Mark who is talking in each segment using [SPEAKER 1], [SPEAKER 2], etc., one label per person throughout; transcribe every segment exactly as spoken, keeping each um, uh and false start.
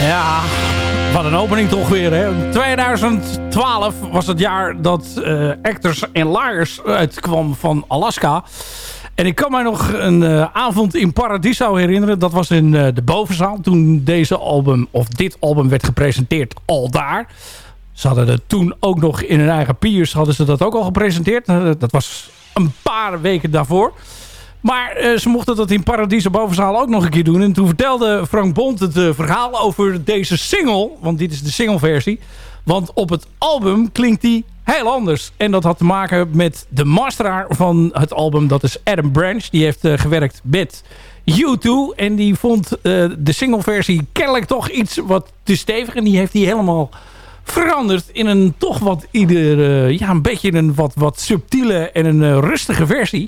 [SPEAKER 1] Ja, wat een opening toch weer. Hè? tweeduizend twaalf was het jaar dat uh, Actors and Liars uitkwam van Alaska. En ik kan mij nog een uh, avond in Paradiso herinneren. Dat was in uh, de bovenzaal toen deze album, of dit album werd gepresenteerd al daar. Ze hadden het toen ook nog in hun eigen Piers, hadden ze dat ook al gepresenteerd. Uh, dat was een paar weken daarvoor. Maar uh, ze mochten dat in Paradiso bovenzaal ook nog een keer doen. En toen vertelde Frank Bond het uh, verhaal over deze single. Want dit is de singleversie. Want op het album klinkt die heel anders. En dat had te maken met de masteraar van het album. Dat is Adam Branch. Die heeft uh, gewerkt met U twee. En die vond uh, de singleversie kennelijk toch iets wat te stevig. En die heeft die helemaal veranderd in een toch wat ieder... Uh, ja, een beetje een wat, wat subtiele en een uh, rustige versie.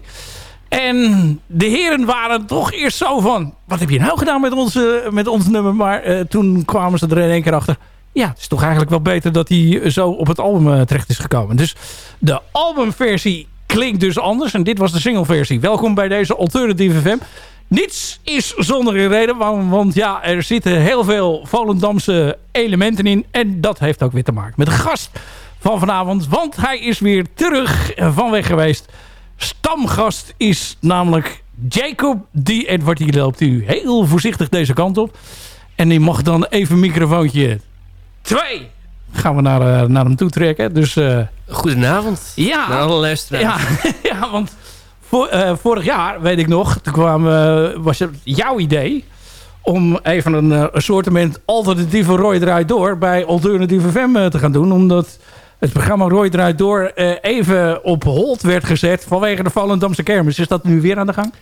[SPEAKER 1] En de heren waren toch eerst zo van... wat heb je nou gedaan met ons, uh, met ons nummer? Maar uh, toen kwamen ze er in één keer achter... ja, het is toch eigenlijk wel beter dat hij zo op het album uh, terecht is gekomen. Dus de albumversie klinkt dus anders. En dit was de singleversie. Welkom bij deze Alternative F M. Niets is zonder een reden. Want, want ja, er zitten heel veel Volendamse elementen in. En dat heeft ook weer te maken met de gast van vanavond. Want hij is weer terug van weg geweest... Stamgast is namelijk Jacob D. Edward. Die loopt u heel voorzichtig deze kant op. En die mag dan even microfoontje twee. Gaan we naar, uh, naar hem toe trekken. Dus, uh,
[SPEAKER 2] Goedenavond.
[SPEAKER 1] Ja.
[SPEAKER 2] Naar alle luisteraars.
[SPEAKER 1] Ja, ja, want voor, uh, vorig jaar, weet ik nog, toen kwam, uh, was het jouw idee om even een, uh, een soortement alternatieve Roy Draait Door bij Alternative F M uh, te gaan doen. Omdat het programma Roy Draait Door uh, even op hold werd gezet vanwege de Volendamse kermis. Is dat nu weer aan de gang?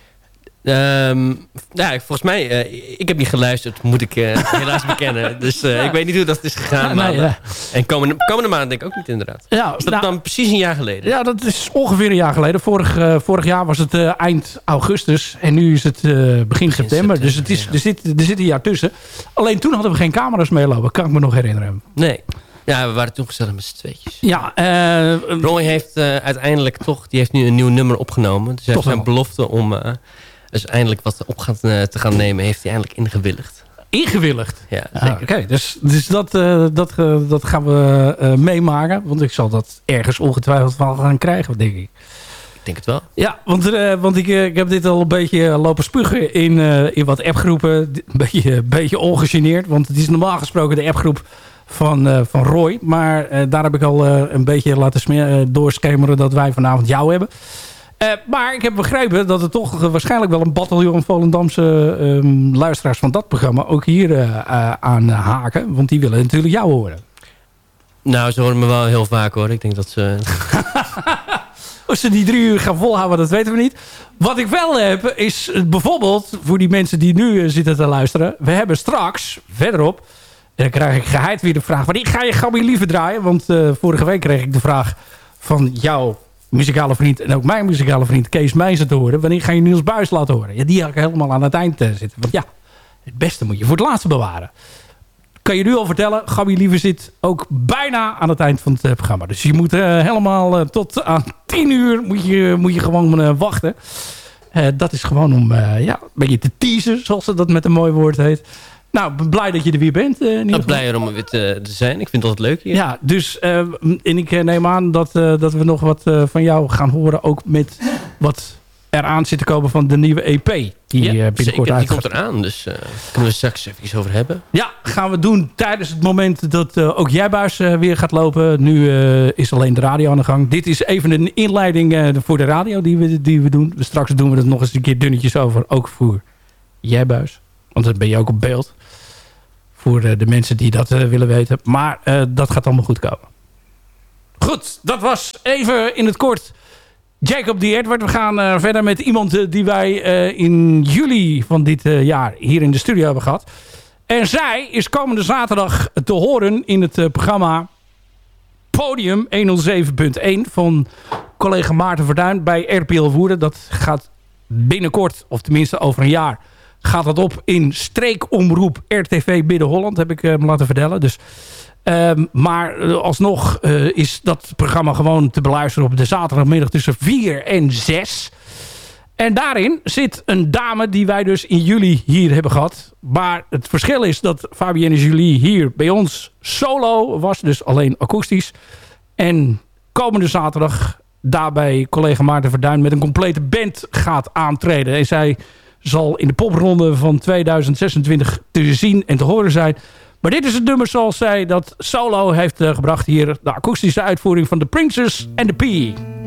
[SPEAKER 2] Um, ja, volgens mij, uh, ik heb niet geluisterd, moet ik uh, helaas bekennen. Dus uh, ja. Ik weet niet hoe dat is gegaan.
[SPEAKER 1] Ja, nee,
[SPEAKER 2] maar,
[SPEAKER 1] ja.
[SPEAKER 2] En komende, komende maand denk ik ook niet inderdaad.
[SPEAKER 1] Ja,
[SPEAKER 2] is dat
[SPEAKER 1] nou,
[SPEAKER 2] dan precies een jaar geleden?
[SPEAKER 1] Ja, dat is ongeveer een jaar geleden. Vorig, uh, vorig jaar was het uh, eind augustus en nu is het uh, begin, begin september. september. Dus het is, ja. er, zit, er zit een jaar tussen. Alleen toen hadden we geen camera's meelopen, kan ik me nog herinneren.
[SPEAKER 2] Nee. Ja, we waren toen gezellig met z'n tweetjes.
[SPEAKER 1] Ja, uh,
[SPEAKER 2] Roy heeft uh, uiteindelijk toch, die heeft nu een nieuw nummer opgenomen. Dus hij heeft zijn belofte om uh, dus eindelijk wat op gaan, uh, te gaan nemen, heeft hij eindelijk ingewilligd.
[SPEAKER 1] Ingewilligd?
[SPEAKER 2] Ja,
[SPEAKER 1] ah, Oké, okay. dus, dus dat, uh, dat, uh, dat gaan we uh, meemaken. Want ik zal dat ergens ongetwijfeld wel gaan krijgen, denk ik.
[SPEAKER 2] Ik denk het wel.
[SPEAKER 1] Ja, want, uh, want ik, uh, ik heb dit al een beetje lopen spugen in, uh, in wat appgroepen. Een beetje, beetje ongegeneerd, want het is normaal gesproken de appgroep van, uh, van Roy. Maar uh, daar heb ik al uh, een beetje laten smer- uh, doorschemeren dat wij vanavond jou hebben. Uh, maar ik heb begrepen dat er toch uh, waarschijnlijk wel een bataljon Volendamse uh, luisteraars van dat programma ook hier uh, uh, aan uh, haken. Want die willen natuurlijk jou horen.
[SPEAKER 2] Nou, ze horen me wel heel vaak hoor. Ik denk dat ze...
[SPEAKER 1] Of ze die drie uur gaan volhouden, dat weten we niet. Wat ik wel heb, is bijvoorbeeld voor die mensen die nu uh, zitten te luisteren. We hebben straks, verderop, en dan krijg ik geheid weer de vraag. Wanneer ga je Gabby liever draaien? Want uh, vorige week kreeg ik de vraag van jouw muzikale vriend en ook mijn muzikale vriend Kees Meijzer te horen. Wanneer ga je Niels Buijs laten horen? Ja, die had ik helemaal aan het eind uh, zitten. Want ja, het beste moet je voor het laatste bewaren. Kan je nu al vertellen, Gabby Liever zit ook bijna aan het eind van het uh, programma. Dus je moet uh, helemaal uh, tot aan tien uur moet je, moet je gewoon uh, wachten. Uh, dat is gewoon om uh, ja, een beetje te teasen, zoals dat met een mooi woord heet. Nou, blij dat je er weer bent. Uh,
[SPEAKER 2] nou, blij om er weer te, te zijn. Ik vind het altijd leuk hier.
[SPEAKER 1] Ja, dus uh, en ik neem aan dat, uh, dat we nog wat uh, van jou gaan horen. Ook met wat eraan zit te komen van de nieuwe E P. Die
[SPEAKER 2] ja,
[SPEAKER 1] uh, binnenkort uit.
[SPEAKER 2] Die komt eraan, dus uh, daar kunnen we straks even over hebben.
[SPEAKER 1] Ja, gaan we doen tijdens het moment dat uh, ook jij Buijs uh, weer gaat lopen. Nu uh, is alleen de radio aan de gang. Dit is even een inleiding uh, voor de radio die we, die we doen. Straks doen we het nog eens een keer dunnetjes over. Ook voor jij Buijs. Want dan ben je ook op beeld. Voor uh, de mensen die dat uh, willen weten. Maar uh, dat gaat allemaal goed komen. Goed, dat was even in het kort Jacob D. Edward. We gaan uh, verder met iemand uh, die wij uh, in juli van dit uh, jaar hier in de studio hebben gehad. En zij is komende zaterdag te horen in het uh, programma Podium honderdzeven punt één van collega Maarten Verduin bij R P L Woerden. Dat gaat binnenkort, of tenminste over een jaar, gaat dat op in streekomroep R T V Midden-Holland, heb ik uh, me laten vertellen. Dus, um, maar uh, alsnog uh, is dat programma gewoon te beluisteren op de zaterdagmiddag tussen vier en zes. En daarin zit een dame die wij dus in juli hier hebben gehad. Maar het verschil is dat Fabienne Julie hier bij ons solo was. Dus alleen akoestisch. En komende zaterdag daarbij collega Maarten Verduin met een complete band gaat aantreden. En zij zal in de popronde van tweeduizend zesentwintig te zien en te horen zijn. Maar dit is het nummer zoals zij dat solo heeft uh, gebracht hier. De akoestische uitvoering van The Princess and the Pea.